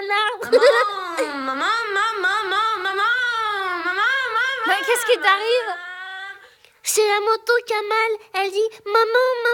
arbre. Mais qu'est-ce qui t'arrive? C'est la moto Kamal. Elle dit maman, maman.